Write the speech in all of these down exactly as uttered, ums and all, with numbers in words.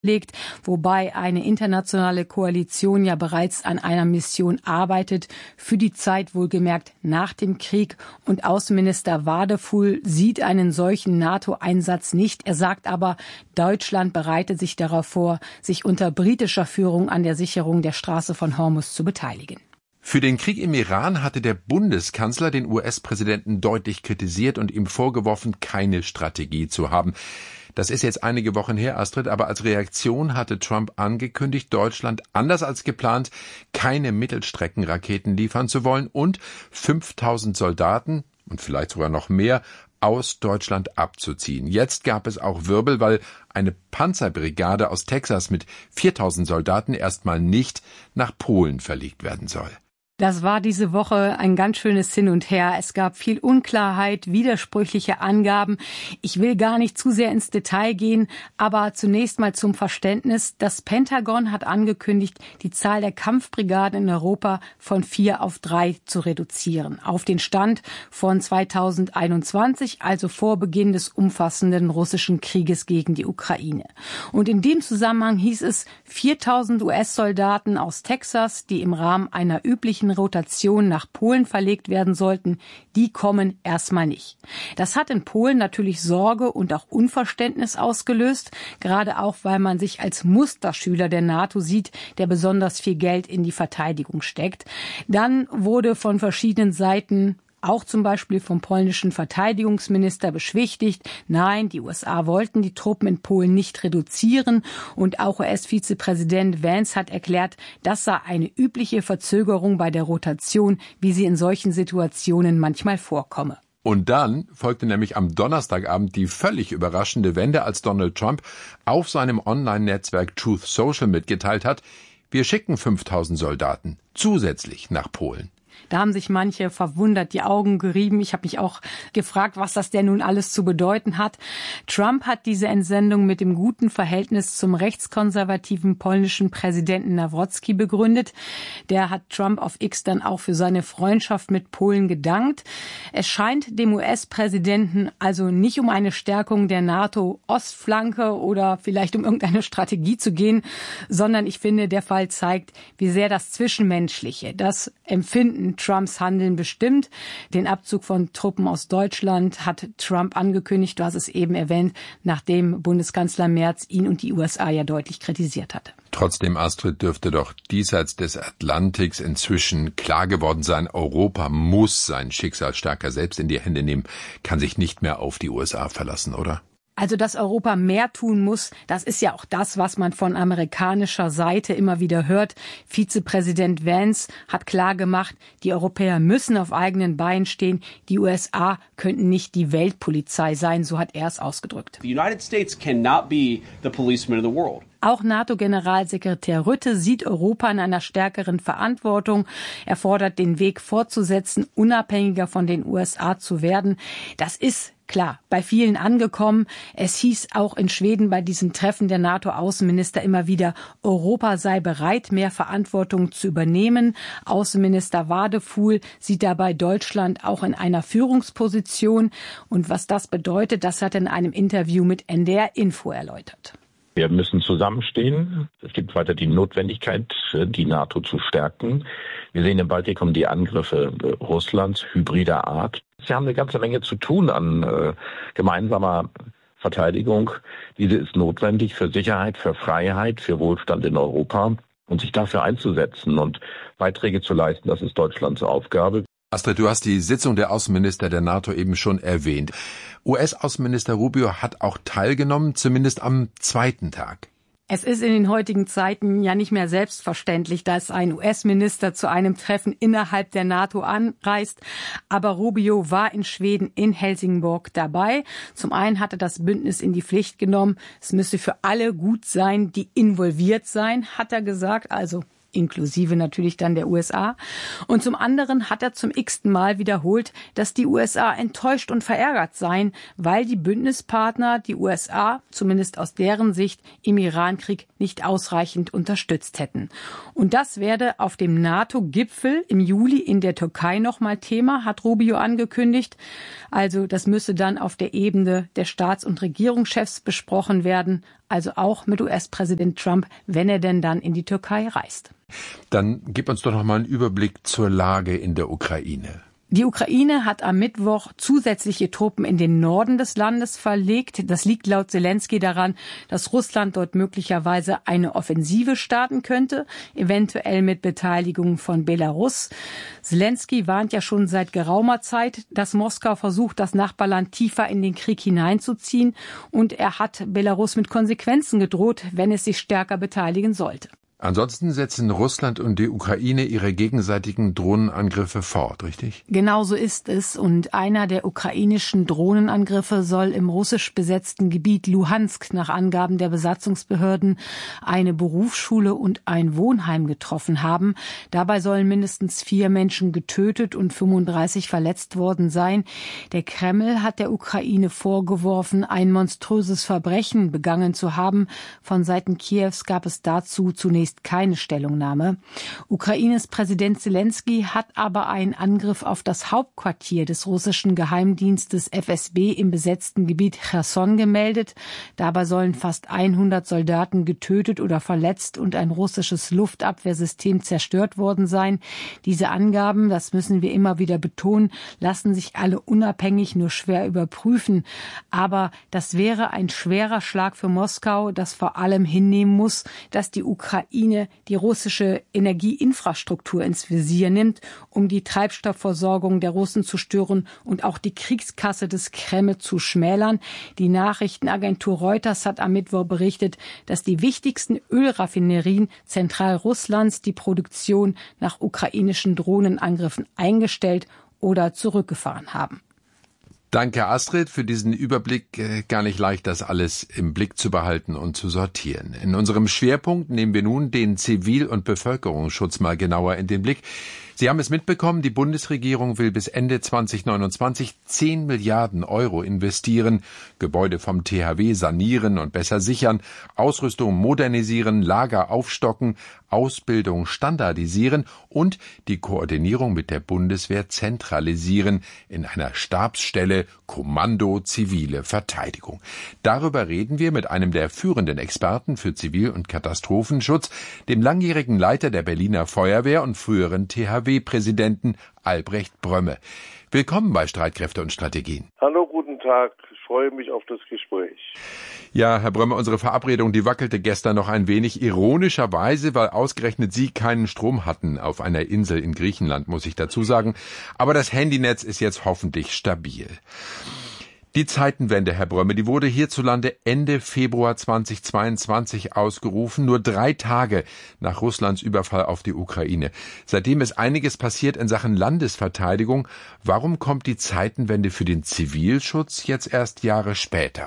legt, wobei eine internationale Koalition ja bereits an einer Mission arbeitet, für die Zeit wohlgemerkt nach dem Krieg. Und Außenminister Wadefuhl sieht einen solchen NATO-Einsatz nicht. Er sagt aber, Deutschland bereitet sich darauf vor, sich unter britischer Führung an der Sicherung der Straße von Hormuz zu beteiligen. Für den Krieg im Iran hatte der Bundeskanzler den U S-Präsidenten deutlich kritisiert und ihm vorgeworfen, keine Strategie zu haben. Das ist jetzt einige Wochen her, Astrid, aber als Reaktion hatte Trump angekündigt, Deutschland, anders als geplant, keine Mittelstreckenraketen liefern zu wollen und fünftausend Soldaten und vielleicht sogar noch mehr aus Deutschland abzuziehen. Jetzt gab es auch Wirbel, weil eine Panzerbrigade aus Texas mit viertausend Soldaten erstmal nicht nach Polen verlegt werden soll. Das war diese Woche ein ganz schönes Hin und Her. Es gab viel Unklarheit, widersprüchliche Angaben. Ich will gar nicht zu sehr ins Detail gehen, aber zunächst mal zum Verständnis. Das Pentagon hat angekündigt, die Zahl der Kampfbrigaden in Europa von vier auf drei zu reduzieren. Auf den Stand von zweitausendeinundzwanzig, also vor Beginn des umfassenden russischen Krieges gegen die Ukraine. Und in dem Zusammenhang hieß es, viertausend U S-Soldaten aus Texas, die im Rahmen einer üblichen Rotation nach Polen verlegt werden sollten, die kommen erstmal nicht. Das hat in Polen natürlich Sorge und auch Unverständnis ausgelöst, gerade auch, weil man sich als Musterschüler der NATO sieht, der besonders viel Geld in die Verteidigung steckt. Dann wurde von verschiedenen Seiten, auch zum Beispiel vom polnischen Verteidigungsminister, beschwichtigt, nein, die U S A wollten die Truppen in Polen nicht reduzieren. Und auch U S-Vizepräsident Vance hat erklärt, das sei eine übliche Verzögerung bei der Rotation, wie sie in solchen Situationen manchmal vorkomme. Und dann folgte nämlich am Donnerstagabend die völlig überraschende Wende, als Donald Trump auf seinem Online-Netzwerk Truth Social mitgeteilt hat, wir schicken fünftausend Soldaten zusätzlich nach Polen. Da haben sich manche verwundert die Augen gerieben. Ich habe mich auch gefragt, was das denn nun alles zu bedeuten hat. Trump hat diese Entsendung mit dem guten Verhältnis zum rechtskonservativen polnischen Präsidenten Nawrocki begründet. Der hat Trump auf X dann auch für seine Freundschaft mit Polen gedankt. Es scheint dem U S-Präsidenten also nicht um eine Stärkung der NATO-Ostflanke oder vielleicht um irgendeine Strategie zu gehen, sondern ich finde, der Fall zeigt, wie sehr das Zwischenmenschliche, das Empfinden Trumps Handeln bestimmt. Den Abzug von Truppen aus Deutschland hat Trump angekündigt, du hast es eben erwähnt, nachdem Bundeskanzler Merz ihn und die U S A ja deutlich kritisiert hatte. Trotzdem, Astrid, dürfte doch diesseits des Atlantiks inzwischen klar geworden sein, Europa muss sein Schicksal stärker selbst in die Hände nehmen, kann sich nicht mehr auf die U S A verlassen, oder? Also, dass Europa mehr tun muss, das ist ja auch das, was man von amerikanischer Seite immer wieder hört. Vizepräsident Vance hat klar gemacht, die Europäer müssen auf eigenen Beinen stehen. Die U S A könnten nicht die Weltpolizei sein, so hat er es ausgedrückt. The United States cannot be the policeman of the world. Auch NATO-Generalsekretär Rutte sieht Europa in einer stärkeren Verantwortung. Er fordert, den Weg fortzusetzen, unabhängiger von den U S A zu werden. Das ist klar bei vielen angekommen. Es hieß auch in Schweden bei diesem Treffen der NATO-Außenminister immer wieder, Europa sei bereit, mehr Verantwortung zu übernehmen. Außenminister Wadefuhl sieht dabei Deutschland auch in einer Führungsposition. Und was das bedeutet, das hat er in einem Interview mit N D R Info erläutert. Wir müssen zusammenstehen. Es gibt weiter die Notwendigkeit, die NATO zu stärken. Wir sehen im Baltikum die Angriffe Russlands hybrider Art. Sie haben eine ganze Menge zu tun an äh, gemeinsamer Verteidigung. Diese ist notwendig für Sicherheit, für Freiheit, für Wohlstand in Europa und sich dafür einzusetzen und Beiträge zu leisten. Das ist Deutschlands Aufgabe. Astrid, du hast die Sitzung der Außenminister der NATO eben schon erwähnt. U S-Außenminister Rubio hat auch teilgenommen, zumindest am zweiten Tag. Es ist in den heutigen Zeiten ja nicht mehr selbstverständlich, dass ein U S-Minister zu einem Treffen innerhalb der NATO anreist. Aber Rubio war in Schweden in Helsingborg dabei. Zum einen hat er das Bündnis in die Pflicht genommen. Es müsse für alle gut sein, die involviert seien, hat er gesagt. Also inklusive natürlich dann der U S A. Und zum anderen hat er zum x-ten Mal wiederholt, dass die U S A enttäuscht und verärgert seien, weil die Bündnispartner die U S A, zumindest aus deren Sicht, im Irankrieg nicht ausreichend unterstützt hätten. Und das werde auf dem NATO-Gipfel im Juli in der Türkei nochmal Thema, hat Rubio angekündigt. Also das müsse dann auf der Ebene der Staats- und Regierungschefs besprochen werden. also auch mit U S-Präsident Trump, wenn er denn dann in die Türkei reist. Dann gib uns doch noch mal einen Überblick zur Lage in der Ukraine. Die Ukraine hat am Mittwoch zusätzliche Truppen in den Norden des Landes verlegt. Das liegt laut Zelensky daran, dass Russland dort möglicherweise eine Offensive starten könnte, eventuell mit Beteiligung von Belarus. Zelensky warnt ja schon seit geraumer Zeit, dass Moskau versucht, das Nachbarland tiefer in den Krieg hineinzuziehen. Und er hat Belarus mit Konsequenzen gedroht, wenn es sich stärker beteiligen sollte. Ansonsten setzen Russland und die Ukraine ihre gegenseitigen Drohnenangriffe fort, richtig? Genau so ist es. Und einer der ukrainischen Drohnenangriffe soll im russisch besetzten Gebiet Luhansk nach Angaben der Besatzungsbehörden eine Berufsschule und ein Wohnheim getroffen haben. Dabei sollen mindestens vier Menschen getötet und fünfunddreißig verletzt worden sein. Der Kreml hat der Ukraine vorgeworfen, ein monströses Verbrechen begangen zu haben. Von Seiten Kiews gab es dazu zunächst keine Stellungnahme. Ukraines Präsident Zelensky hat aber einen Angriff auf das Hauptquartier des russischen Geheimdienstes F S B im besetzten Gebiet Cherson gemeldet. Dabei sollen fast hundert Soldaten getötet oder verletzt und ein russisches Luftabwehrsystem zerstört worden sein. Diese Angaben, das müssen wir immer wieder betonen, lassen sich alle unabhängig nur schwer überprüfen. Aber das wäre ein schwerer Schlag für Moskau, das vor allem hinnehmen muss, dass die Ukraine die russische Energieinfrastruktur ins Visier nimmt, um die Treibstoffversorgung der Russen zu stören und auch die Kriegskasse des Kreml zu schmälern. Die Nachrichtenagentur Reuters hat am Mittwoch berichtet, dass die wichtigsten Ölraffinerien Zentralrusslands die Produktion nach ukrainischen Drohnenangriffen eingestellt oder zurückgefahren haben. Danke, Astrid, für diesen Überblick. Gar nicht leicht, das alles im Blick zu behalten und zu sortieren. In unserem Schwerpunkt nehmen wir nun den Zivil- und Bevölkerungsschutz mal genauer in den Blick. Sie haben es mitbekommen, die Bundesregierung will bis Ende zweitausendneunundzwanzig zehn Milliarden Euro investieren, Gebäude vom T H W sanieren und besser sichern, Ausrüstung modernisieren, Lager aufstocken, Ausbildung standardisieren und die Koordinierung mit der Bundeswehr zentralisieren in einer Stabsstelle Kommando Zivile Verteidigung. Darüber reden wir mit einem der führenden Experten für Zivil- und Katastrophenschutz, dem langjährigen Leiter der Berliner Feuerwehr und früheren T H W-Präsidenten Albrecht Brömme. Willkommen bei Streitkräfte und Strategien. Hallo, guten Tag. Ich freue mich auf das Gespräch. Ja, Herr Brömme, unsere Verabredung, die wackelte gestern noch ein wenig, ironischerweise, weil ausgerechnet Sie keinen Strom hatten auf einer Insel in Griechenland, muss ich dazu sagen. Aber das Handynetz ist jetzt hoffentlich stabil. Die Zeitenwende, Herr Brömme, die wurde hierzulande Ende Februar zweitausendzweiundzwanzig ausgerufen, nur drei Tage nach Russlands Überfall auf die Ukraine. Seitdem ist einiges passiert in Sachen Landesverteidigung. Warum kommt die Zeitenwende für den Zivilschutz jetzt erst Jahre später?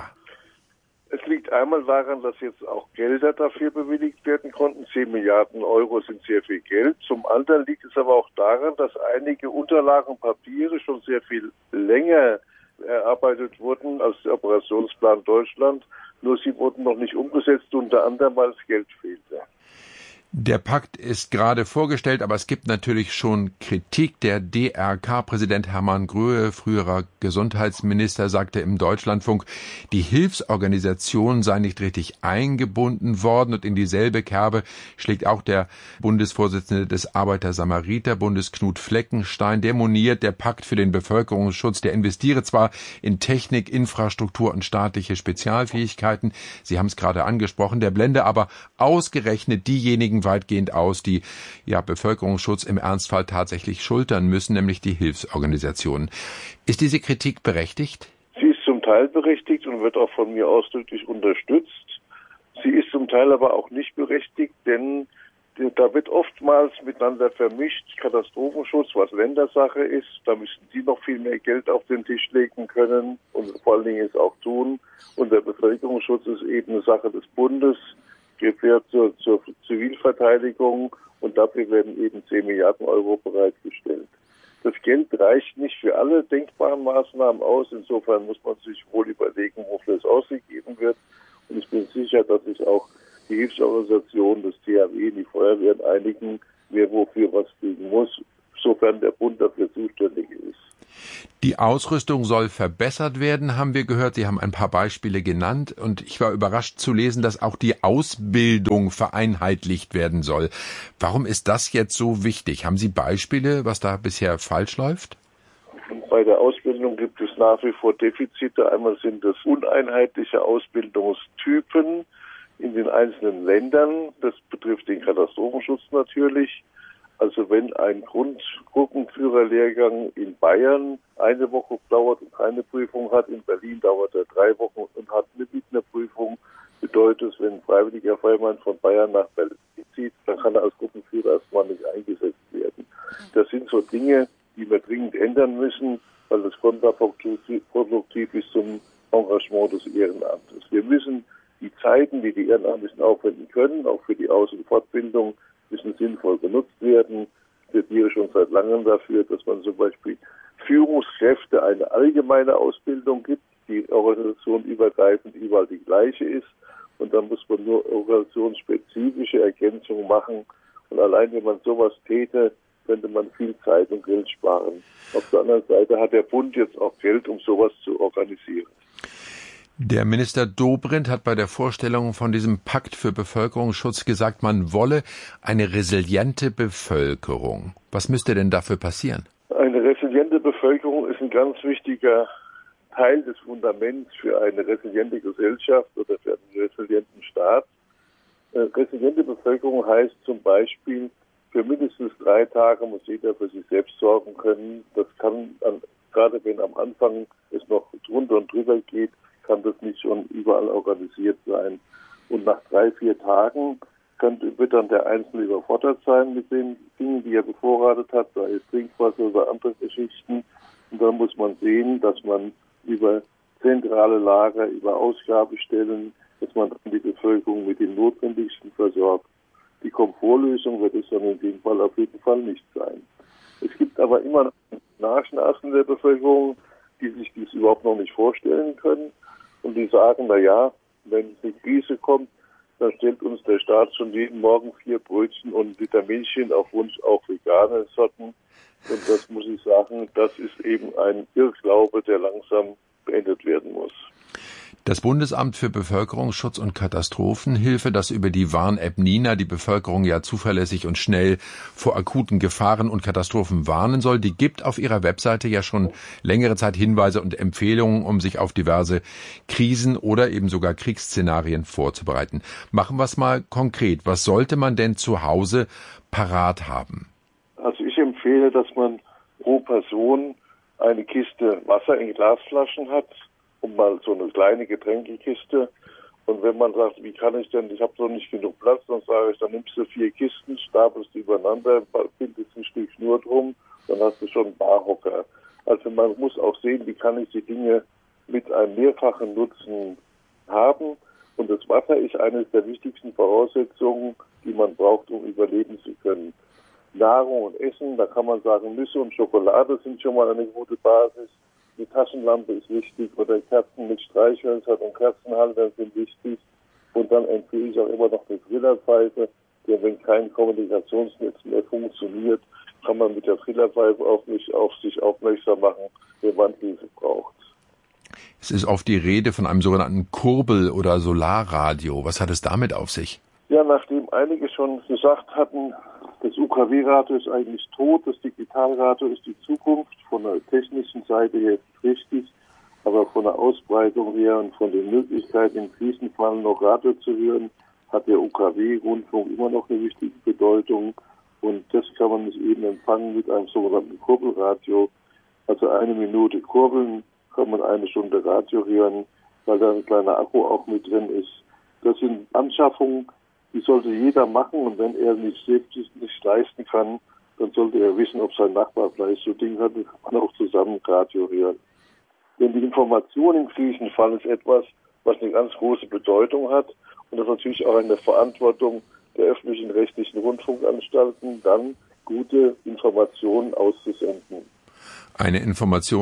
Es liegt einmal daran, dass jetzt auch Gelder dafür bewilligt werden konnten. zehn Milliarden Euro sind sehr viel Geld. Zum anderen liegt es aber auch daran, dass einige Unterlagen und Papiere schon sehr viel länger erarbeitet wurden als der Operationsplan Deutschland. Nur sie wurden noch nicht umgesetzt, unter anderem, weil das Geld fehlte. Der Pakt ist gerade vorgestellt, aber es gibt natürlich schon Kritik. Der D R K-Präsident Hermann Gröhe, früherer Gesundheitsminister, sagte im Deutschlandfunk, die Hilfsorganisation sei nicht richtig eingebunden worden, und in dieselbe Kerbe schlägt auch der Bundesvorsitzende des Arbeiter-Samariter-Bundes Knut Fleckenstein. Der moniert, der Pakt für den Bevölkerungsschutz, der investiere zwar in Technik, Infrastruktur und staatliche Spezialfähigkeiten, Sie haben es gerade angesprochen, der blende aber ausgerechnet diejenigen weitgehend aus, die ja Bevölkerungsschutz im Ernstfall tatsächlich schultern müssen, nämlich die Hilfsorganisationen. Ist diese Kritik berechtigt? Sie ist zum Teil berechtigt und wird auch von mir ausdrücklich unterstützt. Sie ist zum Teil aber auch nicht berechtigt, denn da wird oftmals miteinander vermischt Katastrophenschutz, was Ländersache ist. Da müssen die noch viel mehr Geld auf den Tisch legen können und vor allen Dingen es auch tun. Und der Bevölkerungsschutz ist eben eine Sache des Bundes, gehört zur, zur Zivilverteidigung, und dafür werden eben zehn Milliarden Euro bereitgestellt. Das Geld reicht nicht für alle denkbaren Maßnahmen aus. Insofern muss man sich wohl überlegen, wofür es ausgegeben wird. Und ich bin sicher, dass sich auch die Hilfsorganisationen des T H W, die Feuerwehren einigen, wer wofür was kriegen muss. sofern der Bund dafür zuständig ist. Die Ausrüstung soll verbessert werden, haben wir gehört. Sie haben ein paar Beispiele genannt. Und ich war überrascht zu lesen, dass auch die Ausbildung vereinheitlicht werden soll. Warum ist das jetzt so wichtig? Haben Sie Beispiele, was da bisher falsch läuft? Bei der Ausbildung gibt es nach wie vor Defizite. Einmal sind es uneinheitliche Ausbildungstypen in den einzelnen Ländern. Das betrifft den Katastrophenschutz natürlich. Also wenn ein Grundgruppenführerlehrgang in Bayern eine Woche dauert und keine Prüfung hat, in Berlin dauert er drei Wochen und hat mit einer Prüfung, bedeutet es, wenn ein freiwilliger Feuerwehrmann von Bayern nach Berlin zieht, dann kann er als Gruppenführer erstmal nicht eingesetzt werden. Das sind so Dinge, die wir dringend ändern müssen, weil das kontraproduktiv ist zum Engagement des Ehrenamtes. Wir müssen die Zeiten, die die Ehrenamtlichen aufwenden können, auch für die Aus- und Fortbildung, müssen sinnvoll genutzt werden. Ich plädiere schon seit langem dafür, dass man zum Beispiel Führungskräfte eine allgemeine Ausbildung gibt, die organisationenübergreifend überall die gleiche ist. Und dann muss man nur organisationsspezifische Ergänzungen machen. Und allein wenn man sowas täte, könnte man viel Zeit und Geld sparen. Auf der anderen Seite hat der Bund jetzt auch Geld, um sowas zu organisieren. Der Minister Dobrindt hat bei der Vorstellung von diesem Pakt für Bevölkerungsschutz gesagt, man wolle eine resiliente Bevölkerung. Was müsste denn dafür passieren? Eine resiliente Bevölkerung ist ein ganz wichtiger Teil des Fundaments für eine resiliente Gesellschaft oder für einen resilienten Staat. Eine resiliente Bevölkerung heißt zum Beispiel, für mindestens drei Tage muss jeder für sich selbst sorgen können. Das kann, an, gerade wenn am Anfang es noch drunter und drüber geht, kann das nicht schon überall organisiert sein. Und nach drei, vier Tagen könnte, wird dann der Einzelne überfordert sein mit den Dingen, die er bevorratet hat, sei es Trinkwasser oder andere Geschichten. Und dann muss man sehen, dass man über zentrale Lager, über Ausgabestellen, dass man die Bevölkerung mit dem Notwendigsten versorgt. Die Komfortlösung wird es dann in dem Fall auf jeden Fall nicht sein. Es gibt aber immer Nachschnasen der Bevölkerung, die sich dies überhaupt noch nicht vorstellen können. Und die sagen, na ja, wenn eine Krise kommt, dann stellt uns der Staat schon jeden Morgen vier Brötchen und ein Liter Milchchen, auf Wunsch auch vegane Sorten. Und das muss ich sagen, das ist eben ein Irrglaube, der langsam beendet werden muss. Das Bundesamt für Bevölkerungsschutz und Katastrophenhilfe, das über die Warn-App Nina die Bevölkerung ja zuverlässig und schnell vor akuten Gefahren und Katastrophen warnen soll, die gibt auf ihrer Webseite ja schon längere Zeit Hinweise und Empfehlungen, um sich auf diverse Krisen oder eben sogar Kriegsszenarien vorzubereiten. Machen wir es mal konkret. Was sollte man denn zu Hause parat haben? Also ich empfehle, dass man pro Person eine Kiste Wasser in Glasflaschen hat, um mal so eine kleine Getränkekiste. Und wenn man sagt, wie kann ich denn, ich habe noch nicht genug Platz, dann sage ich, dann nimmst du vier Kisten, stapelst du übereinander, bindest ein Stück Schnur drum, dann hast du schon einen Barhocker. Also man muss auch sehen, wie kann ich die Dinge mit einem mehrfachen Nutzen haben. Und das Wasser ist eines der wichtigsten Voraussetzungen, die man braucht, um überleben zu können. Nahrung und Essen, da kann man sagen, Nüsse und Schokolade sind schon mal eine gute Basis. Die Taschenlampe ist wichtig oder Kerzen mit Streichhölzern und Kerzenhaltern sind wichtig. Und dann empfehle ich auch immer noch eine Trillerpfeife, denn wenn kein Kommunikationsnetz mehr funktioniert, kann man mit der Trillerpfeife auf, mich, auf sich aufmerksam machen, wenn man Hilfe braucht. Es ist oft die Rede von einem sogenannten Kurbel- oder Solarradio. Was hat es damit auf sich? Ja, nachdem einige schon gesagt hatten, das U K W-Radio ist eigentlich tot, das Digitalradio ist die Zukunft. Von der technischen Seite her ist es richtig, aber von der Ausbreitung her und von den Möglichkeiten, im Krisenfall noch Radio zu hören, hat der U K W-Rundfunk immer noch eine wichtige Bedeutung. Und das kann man nicht eben empfangen mit einem sogenannten Kurbelradio. Also eine Minute kurbeln, kann man eine Stunde Radio hören, weil da ein kleiner Akku auch mit drin ist. Das sind Anschaffungen, die sollte jeder machen, und wenn er nicht selbst nicht leisten kann, dann sollte er wissen, ob sein Nachbar vielleicht so Ding hat, dann kann man auch zusammen Radio hören. Denn die Information im Krisenfall ist etwas, was eine ganz große Bedeutung hat, und das ist natürlich auch eine Verantwortung der öffentlichen rechtlichen Rundfunkanstalten, dann gute Informationen auszusenden. Eine Information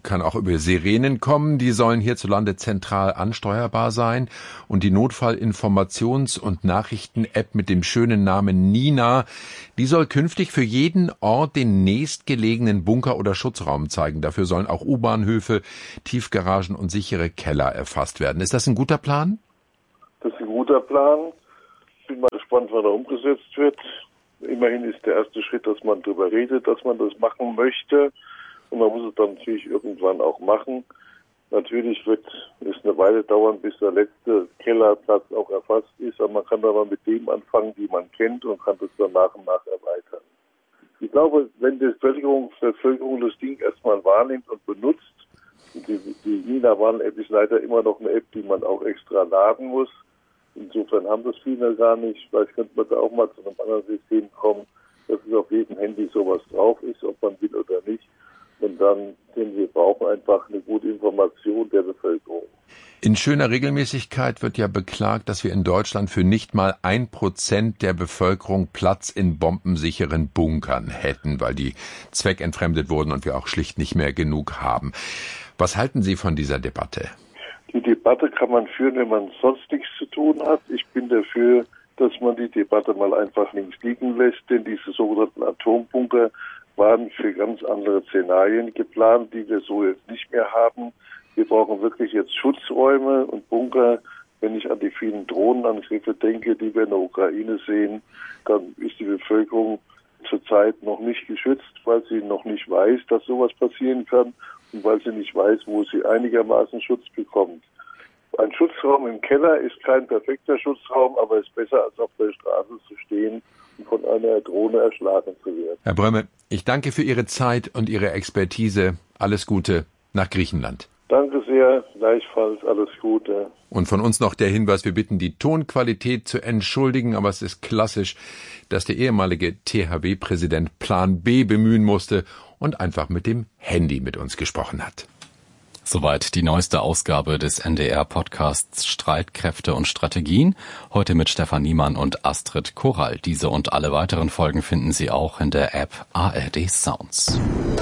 kann auch über Sirenen kommen. Die sollen hierzulande zentral ansteuerbar sein. Und die Notfallinformations- und Nachrichten-App mit dem schönen Namen Nina, die soll künftig für jeden Ort den nächstgelegenen Bunker oder Schutzraum zeigen. Dafür sollen auch U-Bahnhöfe, Tiefgaragen und sichere Keller erfasst werden. Ist das ein guter Plan? Das ist ein guter Plan. Ich bin mal gespannt, wann er umgesetzt wird. Immerhin ist der erste Schritt, dass man darüber redet, dass man das machen möchte. Und man muss es dann natürlich irgendwann auch machen. Natürlich wird es eine Weile dauern, bis der letzte Kellerplatz auch erfasst ist. Aber man kann dann mal mit dem anfangen, die man kennt, und kann das dann nach und nach erweitern. Ich glaube, wenn die Bevölkerung, Bevölkerung das Ding erstmal wahrnimmt und benutzt, die, die Nina-Warn-App ist leider immer noch eine App, die man auch extra laden muss. Insofern haben das viele gar nicht. Vielleicht könnte man da auch mal zu einem anderen System kommen, dass es auf jedem Handy sowas drauf ist, ob man will oder nicht. Und dann, denn wir brauchen einfach eine gute Information der Bevölkerung. In schöner Regelmäßigkeit wird ja beklagt, dass wir in Deutschland für nicht mal ein Prozent der Bevölkerung Platz in bombensicheren Bunkern hätten, weil die zweckentfremdet wurden und wir auch schlicht nicht mehr genug haben. Was halten Sie von dieser Debatte? Die Debatte kann man führen, wenn man sonst nichts zu tun hat. Ich bin dafür, dass man die Debatte mal einfach links liegen lässt, denn diese sogenannten Atombunker waren für ganz andere Szenarien geplant, die wir so jetzt nicht mehr haben. Wir brauchen wirklich jetzt Schutzräume und Bunker. Wenn ich an die vielen Drohnenangriffe denke, die wir in der Ukraine sehen, dann ist die Bevölkerung zurzeit noch nicht geschützt, weil sie noch nicht weiß, dass sowas passieren kann und weil sie nicht weiß, wo sie einigermaßen Schutz bekommt. Ein Schutzraum im Keller ist kein perfekter Schutzraum, aber ist besser, als auf der Straße zu stehen und von einer Drohne erschlagen zu werden. Herr Brömme, ich danke für Ihre Zeit und Ihre Expertise. Alles Gute nach Griechenland. Danke sehr, gleichfalls alles Gute. Und von uns noch der Hinweis, wir bitten die Tonqualität zu entschuldigen, aber es ist klassisch, dass der ehemalige T H W-Präsident Plan B bemühen musste und einfach mit dem Handy mit uns gesprochen hat. Soweit die neueste Ausgabe des N D R-Podcasts Streitkräfte und Strategien. Heute mit Stefan Niemann und Astrid Korall. Diese und alle weiteren Folgen finden Sie auch in der App A R D Sounds.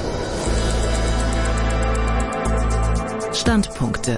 Standpunkte.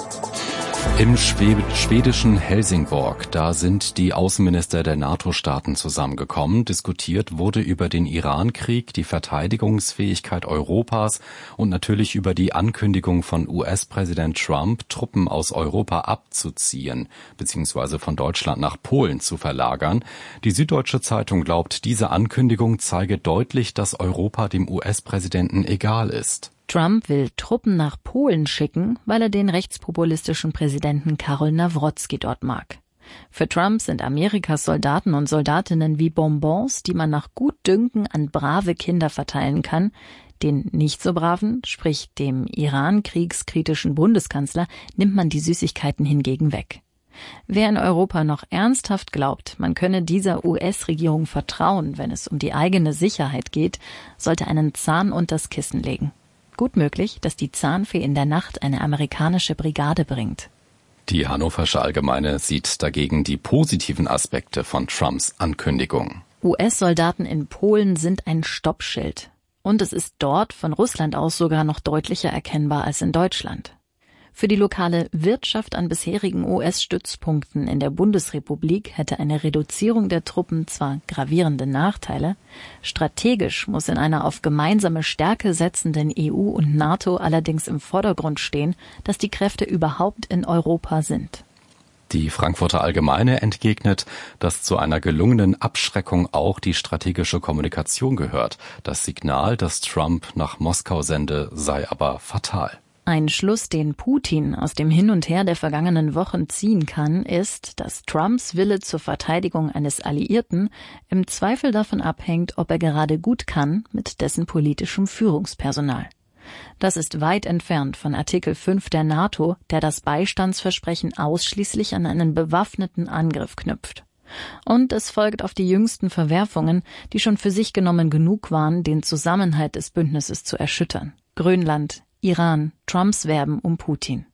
Im schwedischen Helsingborg, da sind die Außenminister der NATO-Staaten zusammengekommen. Diskutiert wurde über den Iran-Krieg, die Verteidigungsfähigkeit Europas und natürlich über die Ankündigung von U S-Präsident Trump, Truppen aus Europa abzuziehen bzw. von Deutschland nach Polen zu verlagern. Die Süddeutsche Zeitung glaubt, diese Ankündigung zeige deutlich, dass Europa dem U S-Präsidenten egal ist. Trump will Truppen nach Polen schicken, weil er den rechtspopulistischen Präsidenten Karol Nawrocki dort mag. Für Trump sind Amerikas Soldaten und Soldatinnen wie Bonbons, die man nach Gutdünken an brave Kinder verteilen kann. Den nicht so braven, sprich dem Iran-kriegskritischen Bundeskanzler, nimmt man die Süßigkeiten hingegen weg. Wer in Europa noch ernsthaft glaubt, man könne dieser U S-Regierung vertrauen, wenn es um die eigene Sicherheit geht, sollte einen Zahn unters Kissen legen. Gut möglich, dass die Zahnfee in der Nacht eine amerikanische Brigade bringt. Die Hannoversche Allgemeine sieht dagegen die positiven Aspekte von Trumps Ankündigung. U S-Soldaten in Polen sind ein Stoppschild. Und es ist dort von Russland aus sogar noch deutlicher erkennbar als in Deutschland. Für die lokale Wirtschaft an bisherigen U S-Stützpunkten in der Bundesrepublik hätte eine Reduzierung der Truppen zwar gravierende Nachteile, strategisch muss in einer auf gemeinsame Stärke setzenden E U und NATO allerdings im Vordergrund stehen, dass die Kräfte überhaupt in Europa sind. Die Frankfurter Allgemeine entgegnet, dass zu einer gelungenen Abschreckung auch die strategische Kommunikation gehört. Das Signal, das Trump nach Moskau sende, sei aber fatal. Ein Schluss, den Putin aus dem Hin und Her der vergangenen Wochen ziehen kann, ist, dass Trumps Wille zur Verteidigung eines Alliierten im Zweifel davon abhängt, ob er gerade gut kann mit dessen politischem Führungspersonal. Das ist weit entfernt von Artikel fünf der NATO, der das Beistandsversprechen ausschließlich an einen bewaffneten Angriff knüpft. Und es folgt auf die jüngsten Verwerfungen, die schon für sich genommen genug waren, den Zusammenhalt des Bündnisses zu erschüttern. Grönland, Iran, Trumps Werben um Putin.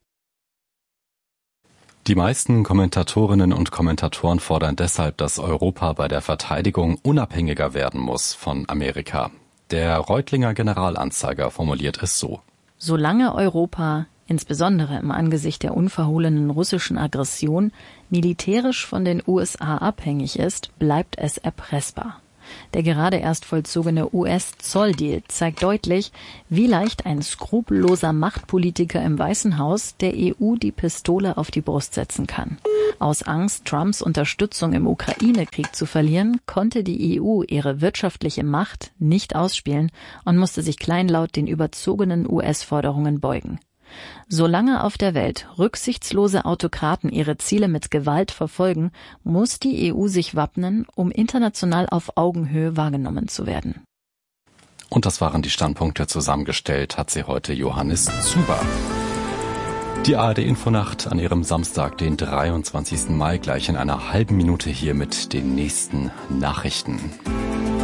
Die meisten Kommentatorinnen und Kommentatoren fordern deshalb, dass Europa bei der Verteidigung unabhängiger werden muss von Amerika. Der Reutlinger Generalanzeiger formuliert es so. Solange Europa, insbesondere im Angesicht der unverhohlenen russischen Aggression, militärisch von den U S A abhängig ist, bleibt es erpressbar. Der gerade erst vollzogene U S-Zolldeal zeigt deutlich, wie leicht ein skrupelloser Machtpolitiker im Weißen Haus der E U die Pistole auf die Brust setzen kann. Aus Angst, Trumps Unterstützung im Ukraine-Krieg zu verlieren, konnte die E U ihre wirtschaftliche Macht nicht ausspielen und musste sich kleinlaut den überzogenen U S-Forderungen beugen. Solange auf der Welt rücksichtslose Autokraten ihre Ziele mit Gewalt verfolgen, muss die E U sich wappnen, um international auf Augenhöhe wahrgenommen zu werden. Und das waren die Standpunkte. Zusammengestellt hat sie heute Johannes Zuber. Die A R D-Infonacht an ihrem Samstag, den dreiundzwanzigsten Mai, gleich in einer halben Minute hier mit den nächsten Nachrichten.